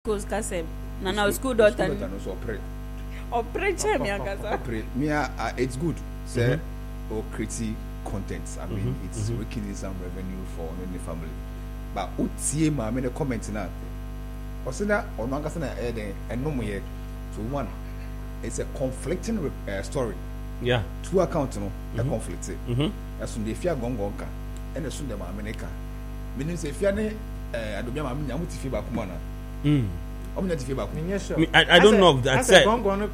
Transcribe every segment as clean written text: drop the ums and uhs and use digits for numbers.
Schools kasem. Na na school daughter. No so Operate me akasa. Me it's good. Say or create content. I mean it's making some revenue for the family. But utie ma me the comment na. Osina ono akasa na eno mo ye. So one, it's a conflicting story. Yeah. Two accounts no a conflicted. That's when they fear gongonka and the sunday ma America. Meaning say fear ne adobia ma me nyamu ti fi ba kuma na. I don't know that said.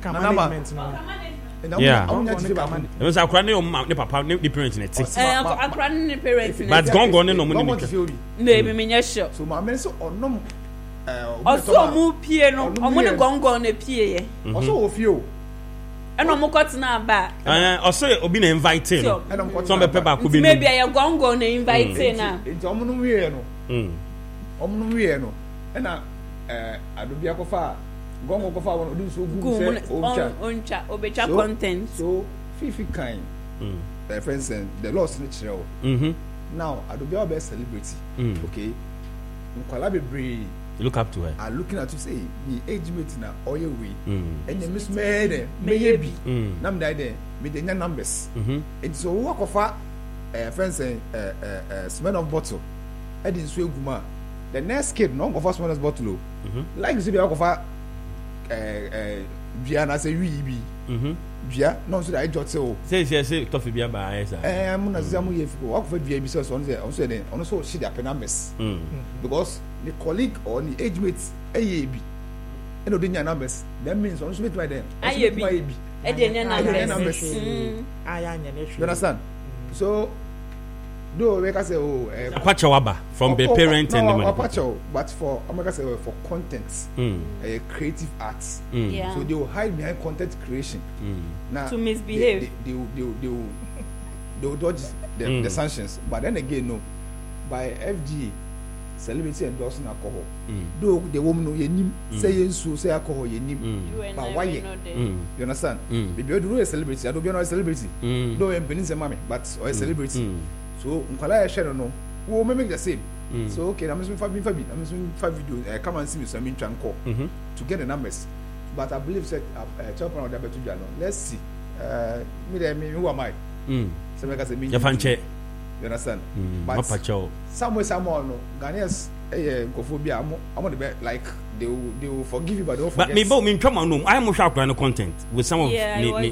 Yeah. It was a cranny on the papa, the parents in it. A cranny parents. But gone no money. Maybe me sure. So my men so on no. Also, move piano. I'm going to go on a PA. Also, of you. And I'm got now back. Also, Obin invited. Some paper could be maybe I am going to invite now. It's Omuno. Omuno. And Adobia kofa gongo kofa won do so good say oncha obecha content so fifi kind friends and the loss in chiro now Adobia be celebrity okay nkwala bebre look up to her are looking at you say me age mate na oye we enye miss me bi na me dey me dey numbers it's so work of friends and smell of bottle e dey so eguma. The next kid, no go first one bottle. Like you see the offer via na say we be. Via no so I jot say tough bia ba esa. Mo na say mo ye fi work for via be so on say on so she their numbers. Because the colleague or the age mate bi. E no dey numbers. That means on so be try them. E dey numbers. You understand? So do we can say from the parent and the money. But for America say for content, creative arts. So they will hide behind content creation. Now to misbehave, they will dodge the sanctions. But then again, no, by FG celebrity endorsing alcohol. Though the woman no yenim say so say alcohol yenim. But why? You understand? Maybe you do a celebrity. I don't be a celebrity. Though I'm Benin's mommy, but or a celebrity. So nkwala share no we make the same so okay I'm missing 5 video come and see me some call to get the numbers but I believe said chop around that better jalo let's see me who am I so make us me you understand but somewhere no Ghanaians gophobia I'm the like they will forgive you but don't forget but me come on no I am sharp on content with some of me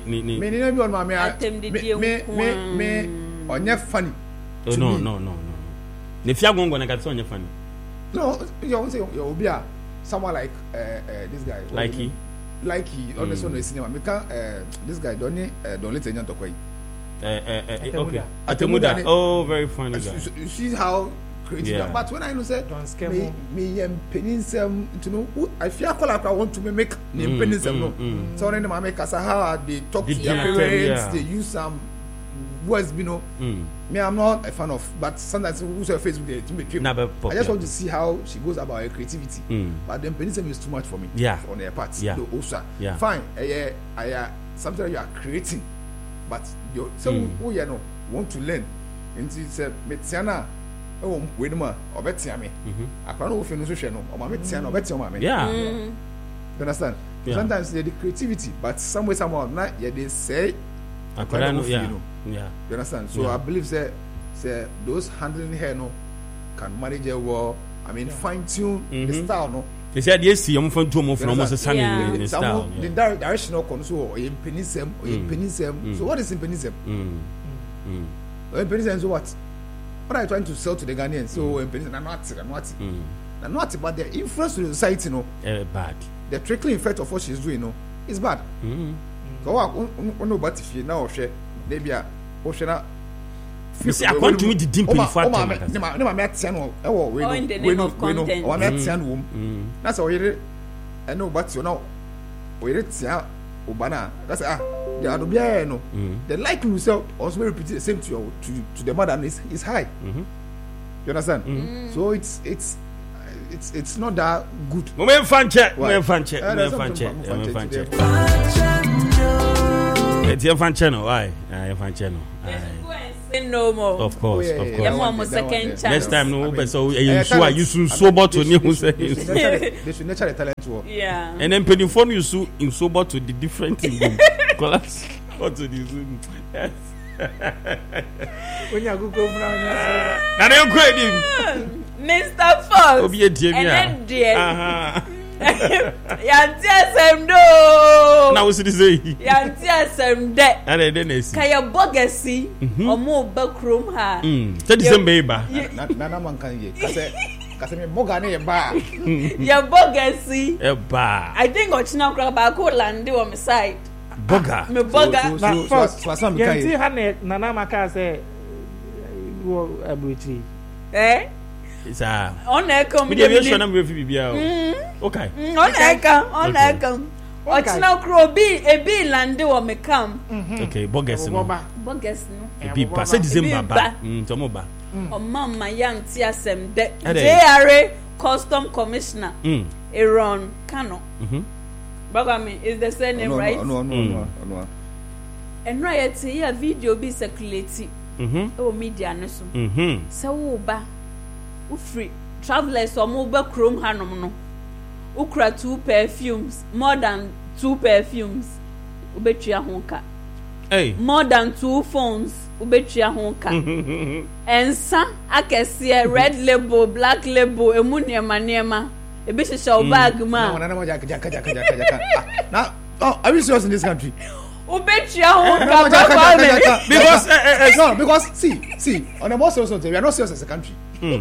on funny. No. If you are going to get on your funny. No, you won't say you'll be someone like this guy. Like he on the son of cinema. This guy don't let anyone talk. Okay. Atemuda. Oh, very funny guy. You see how creative. But when I know say me penisem to know I feel like I want to make penisem no. So when I make us how they talk to their parents, they use some words, you know. Me, I'm not a fan of, but sometimes who's her Facebook there to make you. I just want to see how she goes about her creativity. But then penism is too much for me. Yeah. On her part. Yeah. Yeah. Fine. Sometimes you are creating, but you who you know want to learn. And she said, "Metiana, oh, wait a minute, or better me. I can't know if you know so no, or my Metiana, or better me. Yeah. You understand? Yeah. Sometimes they the creativity, but some way somehow not. Yeah, they say. Yeah. You understand? So I believe say those handling her no can manage her well. I mean fine tune the style no. They said yes, I'm from two more from almost sunny the style. The directional control or in penism or in penism. So what is in penism? In penism so what? What are you trying to sell to the Ghanaians? So in penism not but the influence to the society no bad. The trickling effect of what she's doing no is bad. So I know but if you now share maybe Oshana. You see, I want to meet the deep in fact. No, I'm at Tiano. Oh, in the name of content. I'm at Tiano. That's all you I know, but you know, we read Tia Ubana. That's the Adobia. No, the likelihood yourself also repeat the same to the mother is high. You understand? So it's not that good. Moment fan check. It's your fan channel. Why? Your fan channel. No more. Of course. Second chance. Next time, no, but so you so bottle who say they should nurture the talent to work. Yeah. and then penny phone you so in so bottle the different thing collapse. What to do? Yes. When you go now, And then credit Mr. Fox. Obi e die And then dear. Yanti asem do. Na wo si say. Yanti asem de. And then esi. Kaya bogasi. Omo ba krom ha. Say December ba. Na man kan ye. Kase me boga na ye ba. Ya bogasi. E ba. I think ochina kra ba ko lande on my side. Boga. Me boga. So some can see Hane Nana Maka say wo abuchi. It's a on come we dey show na me fi bibia o. Okay. On eka. Ochina kro bi e bi lande wo me kam. Okay, bogus no. Bogus no. E bi pa say December ba. Tomo ba. O mama yanti asem de. JRA Custom Commissioner. Aaron Kano. Bagami is the same name, right? No. And right here video be circulating. Oh media no so. So wo ba u free travelers or mo ba krom hanom no. Ukra 2 perfumes, more than 2 perfumes. Ubetua honka. Hey. More than 2 phones. Ubetua honka. Ensa akese red label, black label, emu niema. Ebe shisha bag ma. No, now, are we serious in this country? Ubetua honka. Because see, on the most serious note, we are not serious as a country. How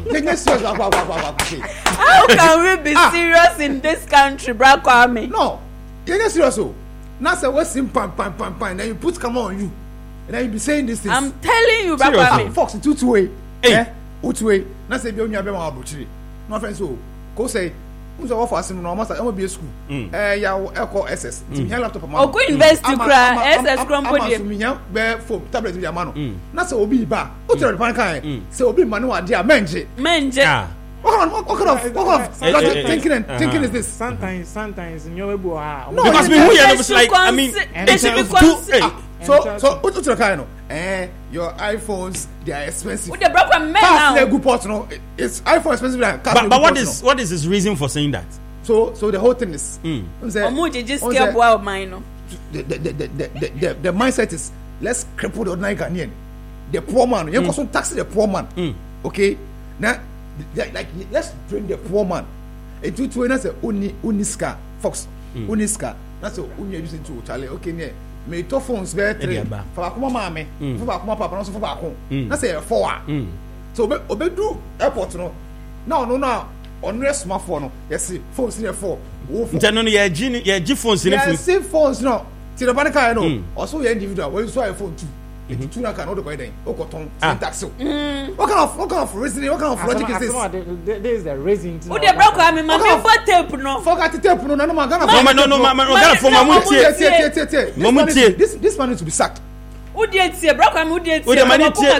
can we be serious in this country, Bra Kwame? No, you're serious. Now say what's in pan, then you put come on you, and then you be saying this thing. I'm telling you, Bra Kwame. Fox in 2 way. Way. Now say be on your be my abuchiri. No friends so go say. Who's a offer no almost I be a school. Ya echo SS. Me laptop man. Go invest to cry SS crom podium. Me ya be phone tablet be mano. Na say obi ba. O tell the pan kan. Say obi manu ade a menje. What kind of thinking is this? Sometimes in your boy. Because me who you like I mean they should be considered. So what to the kind of your iPhones they are expensive. With the broker men now. Good port no. It's iPhone expensive but what is his reason for saying that? So the whole thing is Omo just scare boy of mine no. The mindset is let's cripple the ordinary Ghanaian. The poor man, you also tax the poor man. Okay? Now like let's bring the poor man. And to say uniska Fox. Uniska. That's what we using to Charlie. Okay, yeah. Me to phones be 3 for akoma mama for akoma papa no so for akon na say 4 so obedu airport no now on rest smartphone no yes phones in 4 ntano no ye gi phones in yes phones no ti the banka no also your individual when you saw iPhone 2 it too na can no go den o ko ton taxi what kind of reasoning what kind of logic is this this is the reason o de broke am man me for tape no forget tape no na man Ghana for mamutie this man needs to be sacked. Udietie broke am udietie na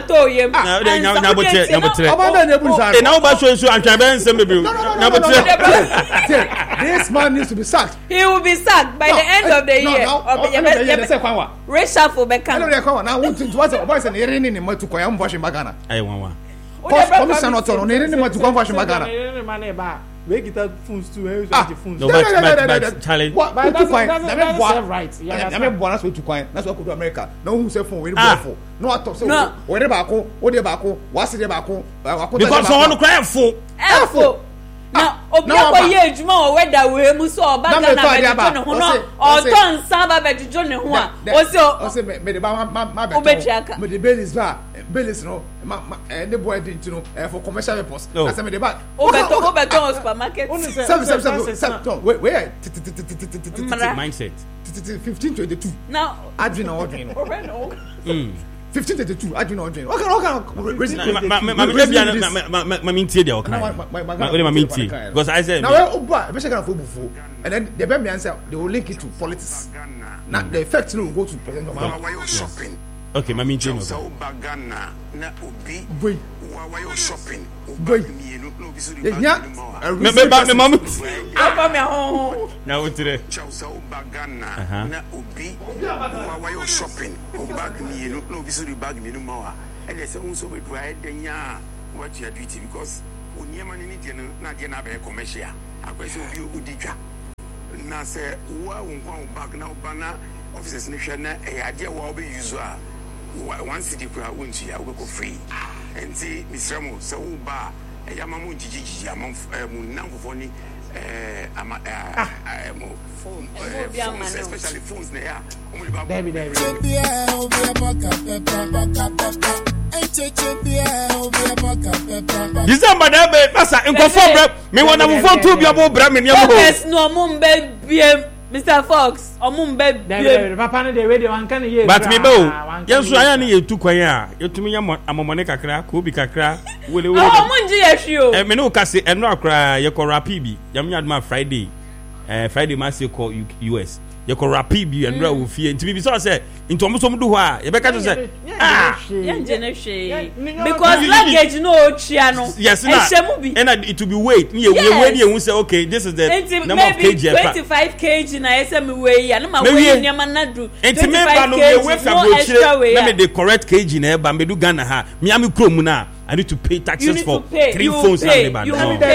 ba so antwa ben nsem bebre na this man needs to be sacked. He will be sacked by the end of the year. Reshuffle Beckham. Now what about an error in my to Koyam Washing Magana? I want Commission not on error to Washing Magana. We get that phones too. Phones. No, but Charlie. What? Right. Yeah, I mean, bonus to coin. That's what could do America. No, who say phone. We for. No, I talk so. Whatever bako, what's the bako? Because someone cry for. Now, Obiako ye juma whether we muso obaga na bejuno hono or ton saba bejuno ho a o me the ma obechiaka me the bellis no the boy didn't know for commercial purpose as me the back obeto supermarket seven where mindset 1522 now adwin ordering 1532 I do not drink. What kind of reason? Because I said now and then the baby answer they will link it to politics. Now the effect will go to President Obama. Okay, my meeting. Wait. Shopping. Wait. Now today. Shopping. and there's also with right then what you are duty because when you man in it not yet have a commercial I question you udika na say wa won back now bana officers ni hwe na e ade wa obe use one city kwa wontu ya go free enti misramo se wo ba e ya mamu jijiji amam mu namfo ni phone especially phones na ya David December da be pasa nkofo bra me wona mo phone to bi abo bra me niam ho yes no mumbe biem Mr. Fox omumbe biem papa no dey radio wan kan ye but me bo yenso aya ne yetu kwan a yetumi nya amomone kakra ko bi kakra wele omunji yehwio me no kase eno akra ye ko rap bi yam nya ma Friday Friday ma se ko US ye ko rap bi enra wo fie nti bi so say nti omo so mu du ho a ye beka to say because luggage no chia no yes na and it will be weight ye we say okay this is the number of kg 25 kg na yes me weigh ya na ma weigh nyama na do 25 kg na me the correct kg na e ba me do Ghana ha me am krom na I need to pay taxes for 3 phones and David.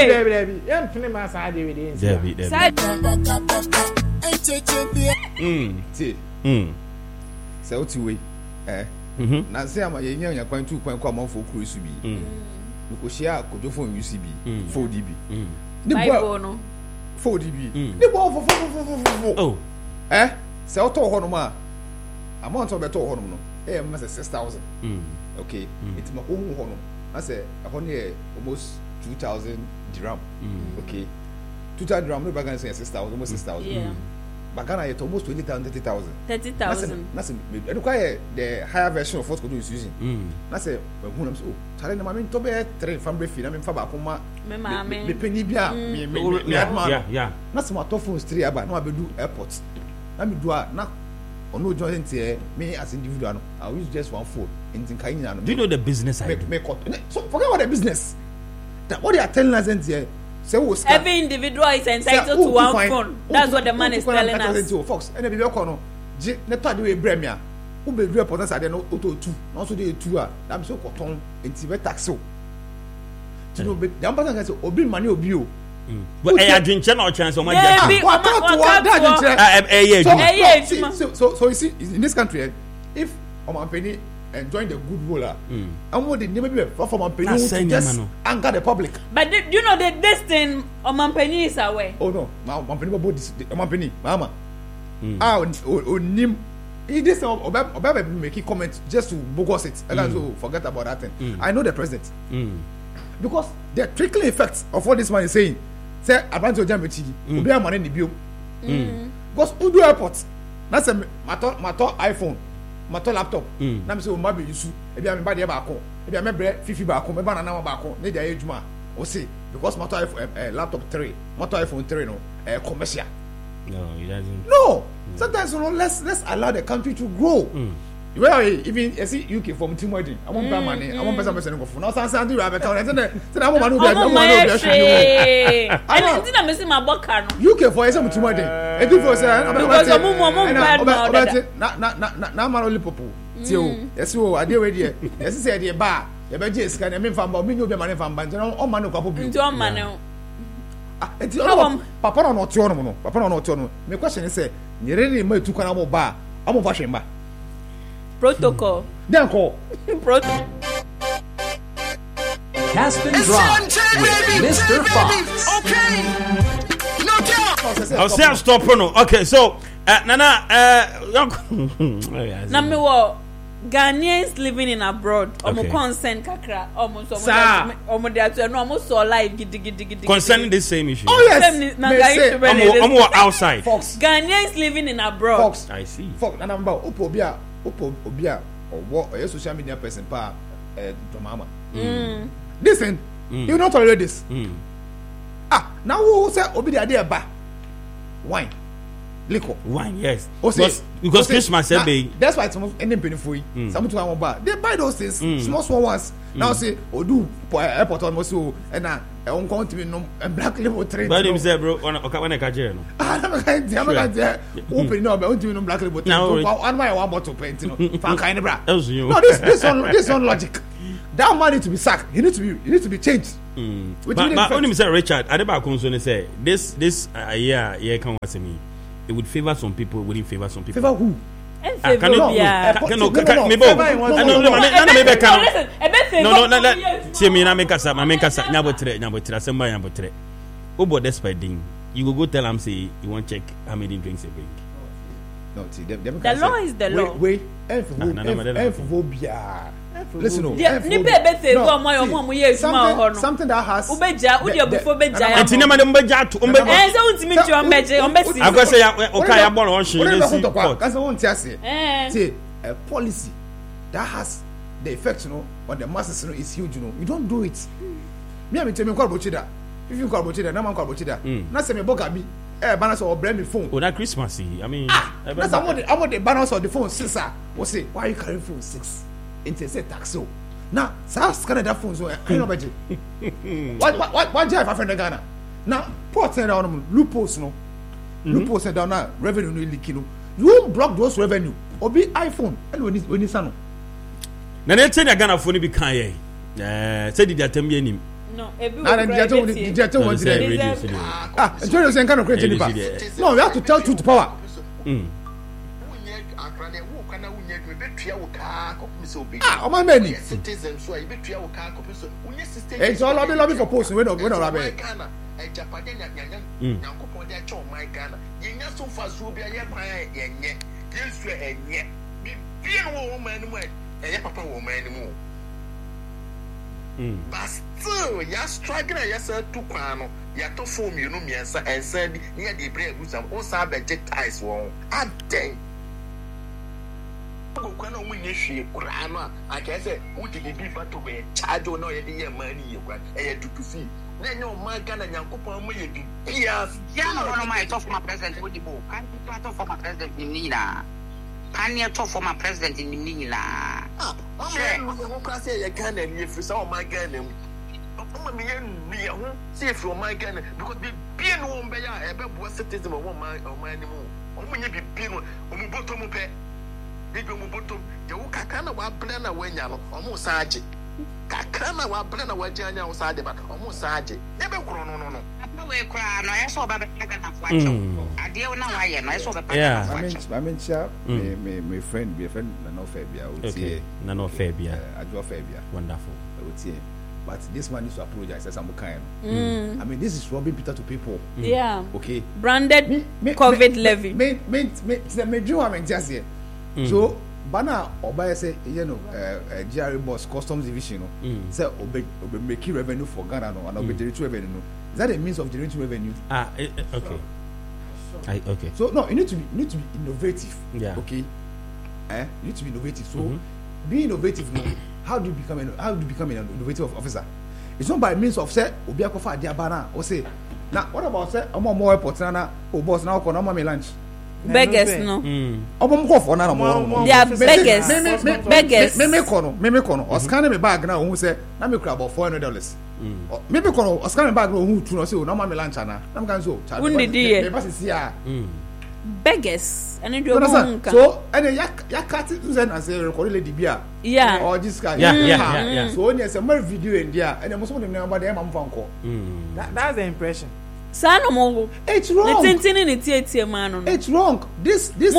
Say what you na say am ye nya kwan tu kwan kwa manfo kuro su bi ko share ko do phone UCB 4DB Bible no 4DB ni bo fo oh say o to ho no ma amount of beto ho no e ma say 6,000 okay it ma ho no I say almost 2,000 dirham okay 2,000 dirham no bagan say 6,000 almost 6,000 yeah Bagana yet almost 20,000 30,000 that's the higher version of what Kodo is using that's a who am so tell them I mean to be 3 family fee I mean fa ba kuma me penny bia me yeah that's my top phones 3 aba no abedu airport na me do na ono join me as individual no I use just one phone in Kenya no do you know the business I do so forget about the business that what they are telling us here. Every individual is entitled to one phone. That's what the man is telling us. Fox, and if you call no third way Bremia, who be real potential, I don't know auto 2, also the 2 I'm so cotton and TV taxo. To know the ambassador can say, Obi money obio. But I drink channel chance on my so you see, in this country, if Oman Penny enjoying the good roller, and what did never be from a penny to just anger the public. But you know that this thing Oman Penny is away. Oh no, now Oman Penny about this Oman Penny, Mama. Nim. He this Obama making comments just to bogus it, and also forget about that thing. I know the president because the trickling effects of what this man is saying. Say about to jam with you, be a man in the bio. Because Udu Airport, that's a matter iPhone. My laptop. Na me say o ma be yusu. E bia me ba de ba ko. E bia me bre fifi ba ko. Me ba na na ba ko. Ne dey ejuma. O say because my laptop 3, my iPhone 3 no commercial. No, it doesn't. No. Sometimes let's allow the country to grow. Well, even you see UK from Team Wedding. I want money. I want person go for. Now say do have account. Say I want money. I don't think I'm my book card. UK for some Team Wedding. E do for say na man only popo. Tio. Yes o ade we dey. Yes say dey ba. You be je sika na me fa ba. Me no be money fa ba. O man no kwapo bi. Nti o man no. Papa no not no. Papa no not no. Me question is say, nyere ma etu kwana mo ba. Amo fa hwemba. Protocol. Then call. Protocol. Caspin Drive with Mr. Fox. Okay. No doubt. I'll say stop no. Okay, so Nana na me wo Ghanaians living in abroad omo consent kakra omo so omo dey atu no omo so live gidi concerning this same issue. Oh yes. Omo outside. Fox. Ghanaians living in abroad. Fox. I see. Fox na number opo obia or social media person pa Domama. Listen, you not tolerate this. Now who say obi dey there ba wine liquor wine yes because Christmas be that's why some any penny for you some to one bar they buy those things small ones now say odu airport almost so and on count me no black label trade. But him say bro when I catch you no. I'm open no but you no black label trade. One my one bottle paint no. Fan kind bra. No this one logic. That man need to be sacked. He need to be changed. But only Mr. Richard Adeba Konso say this yeah can what me. It would favor some people, wouldn't favor some people. Favor who? You go tell him say you want check how many drinks they bring. No, see, the law is the law. Wait, listen, something that has. A policy that has the effect, on the masses, is huge. You don't do it. Me, I'm telling you, if you call Bochida, no man call Bochida. Not say me bokabi. Balance or brand me phone. Oh, that Christmas. I mean, that's I want the balance of the phone 6. What's it? Why are you carrying phone 6? Say taxo. Now, South Canada phones were budget. What jive I find Ghana? Now, port send down loopholes no. Loopholes send down now revenue no leaking. You won't block those revenue or be iPhone and when it's no. Now let's say Ghana phone be kind. Say the atembi no, no, we have to tell truth to power. My many. It's all lobby for posting. We don't have it. But still, you're struggling. Yes, sir. To Kwano, you're to form you know me and said, near the brave with some also budget ties. Won't I think? Kwano, when you see Kwano, I can say, who did you be to be charge or no idea money you want to see? Then no, my gun and Yanko, may you yes, yeah, one of my talk for my president with the book. I talk for my president in Nina. Can you talk for my president in Nina? I'm say you can and if you saw my gun. See from my gun because the being one by a was citizen of one man or my animal. Only be being on bottom of pay. They go bottom. The Kakana wa blender when you almost Saji. Kakana wa blender wa Jania was Sadi, but almost Saji. Never no. I cry. No, I saw Baba I deal now. I saw the I mean, my friend, be a friend, Nanofabia. Nanofabia. I draw Fabia. Wonderful. I would say. But this man needs to apologize as some kind. I mean, this is robbing Peter to people. Yeah. Okay. Branded COVID levy. Me dream I mean just here. So Bana Obaya say, you know, GRA boss customs division. Say obey making revenue for Ghana and obey generating revenue. Is that a means of generating revenue? Okay. Okay. So no, you need to be innovative. Yeah. Okay. You need to be innovative. So be innovative now. How do you become an innovative officer? It's not by means of say Obiakofa Diabana or say now what about say I'm more airport now boss now call me lunch. Beggars no. They are beggars. Beggars. Me kono. Or scanning me bag now who say na me crab about $400. Maybe kono or scanning bag who to no say no me lunch na. I'm going so. Beggars. And so and ya cut it and say record lady bia. Yeah. Or this guy. Yeah. So when there's a more video in there and most of them know about them I'm phone call. That's the impression. It's wrong. It's wrong. This the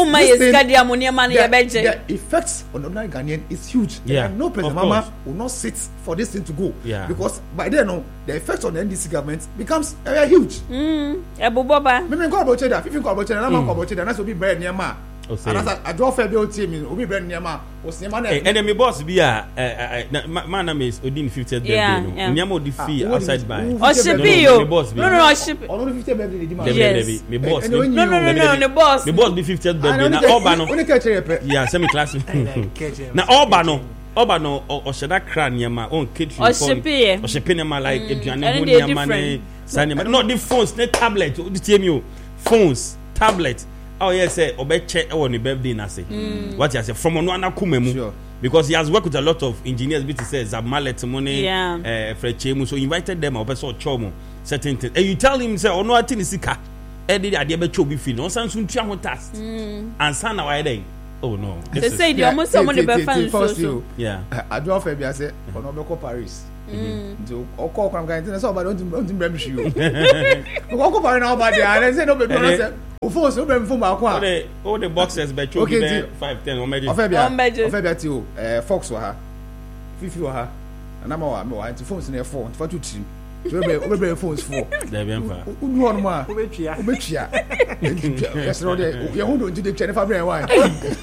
effects on ordinary Ghanaian is huge. Yeah. And no president mama will not sit for this thing to go. Yeah. Because by then the effect on the NDC government becomes huge. Boba. Me go about that. If you go about that, I'm go about that. That's will be very near ma. And as I draw fair bill team, will be very near ma. And then my boss be my name is Odin 50th birthday. Nyamo the fee outside by. Oh, ship you. No, ship. Only 50th birthday. Yes. My boss. No, the boss. The boss be 50th birthday. Na Obano. Yeah, semi class. Na Obano or shada cran yama on kitchen. Or shipping yama like eduane ho yama ne not the phones, the tablet, the TMU phones, tablet. Oh yes, say obeche on the birthday na say. What you say from ono anakumemu. because he has worked with a lot of engineers. BT says Zabmalet money, Fred Chemu. So he invited them. Opeso Chomo certain things, and you tell him say, "Oh no, I think it's sika." Eddie, I did chobi feel. No sense to try one task. And son, why then? Oh no. They say the almost someone the best so. Yeah. I do offer. I say, "Oh no, go Paris." So, call from guys. So, but don't blame you. Go Paris now, but I say no, but I say. Of course, no blame from our all the boxes, but okay, 5-10 or maybe. Offer to Fox or her, Fifi or her, and I'm all no phones in their phone for 2 team. We phones for. There be one more. Ubechia. Yes, no, you won't do the channel for me. Why?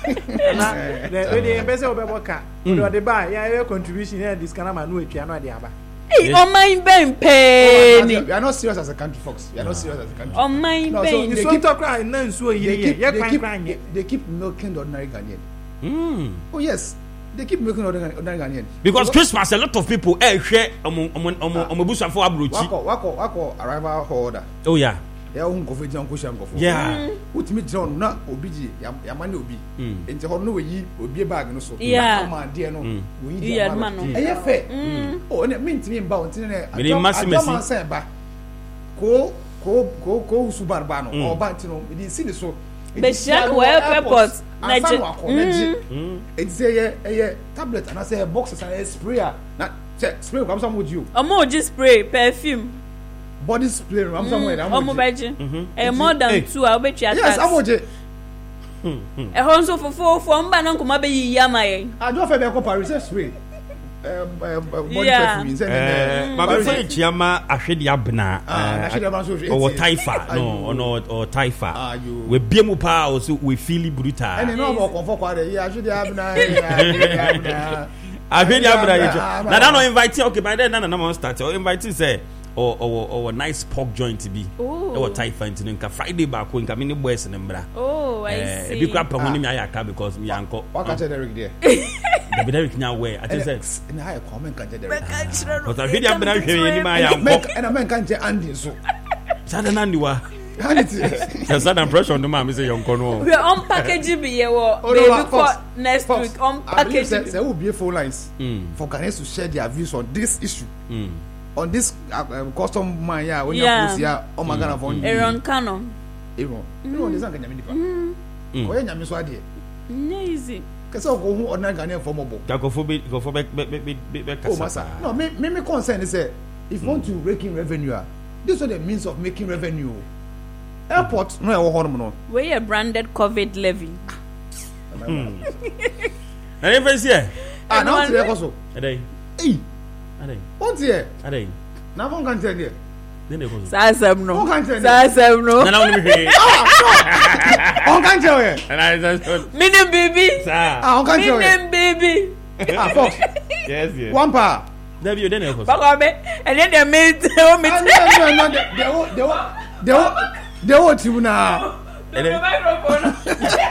The best of Boca. You the buy, yeah, contribution here. This kind of man, no, you are not the other. On my pain. We are not serious as a country, folks. We are not serious as a country. On my pain. So they keep crying. No, so they keep milking the ordinary Ghanaian. Oh yes. They keep making ordinary Ghanaian. Because Christmas, a lot of people share busa for abruchi. Wako arrival order. Oh yeah. Yeah, unko yeah. Ultimate John na obiji ya mani obi. Enti ho no we obi bag no so. Yeah. Ma de no we yi ya man. Eye fe. Oh, na mintimi mba ontine ne. Me masimesi. Say ba. Ko subarba no. Oba ntino me see so. Be check where purpose. It's a tablet and I say a box and a sprayer. Not spray come some with you. Emoji spray, perfume. Body spray I'm somewhere. More than 2 I'll bet you. Yes, emoji. A honso for mba kuma be yama ye. I don't feel be Paris spray. Body perfume. My friend Chiama ahwede abna. Or Taifa. No, or Taifa. We biemu pa also we feel brutal. And no more comfort kwa dey ahwede abna. Ahwede abna. Na don't invite okay by then na start. Or invite say or nice pork joint to be. Or Taifa into nka Friday back when come in boys in mbra. Oh, I see. Bi kwa pa honi mi ayaka because me anko. What can Derek there? The Derek now where I just said and I comment can Derek. But I video abna hwe ni ma yanko. And a man can Andy so. Sada nandi wa. There's an impression no man say yanko no. We on package be here baby for next week on package. There will be phone lines for Ghanaians to share their views on this issue. On this custom man yeah when you post here oh my god on Aaron Canon Aaron this one can nyame nipa o nyame so ade easy kase o go hu ordinary Ghanaian for mobo go for be oh massa no me concern is say if you want to rake in revenue this is the means of making revenue airport no e wo hono no we a branded COVID levy na even see now today also adai adai onti e adai na von kan tell there then they go sasem no na only me on kan tell here and I just minim baby on kan tell minim baby Fox yes one pa there you then they go bakobe and then they made they want you now and then